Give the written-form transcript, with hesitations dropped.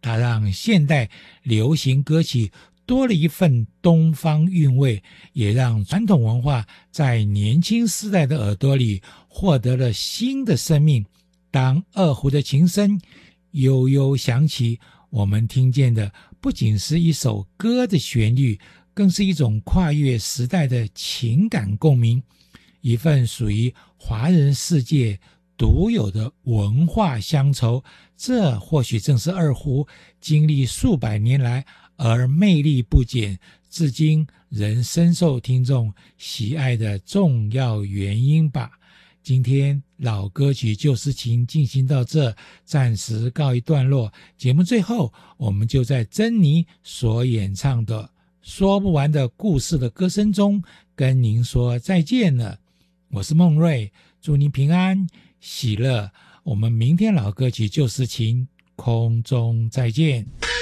它让现代流行歌曲多了一份东方韵味，也让传统文化在年轻世代的耳朵里获得了新的生命。当二胡的琴声悠悠响起，我们听见的不仅是一首歌的旋律，更是一种跨越时代的情感共鸣，一份属于华人世界独有的文化乡愁。这或许正是二胡经历数百年来而魅力不减，至今仍深受听众喜爱的重要原因吧。今天老歌曲旧时情进行到这，暂时告一段落。节目最后，我们就在珍妮所演唱的说不完的故事的歌声中跟您说再见了。我是孟瑞，祝您平安喜乐。我们明天老歌曲旧时情空中再见。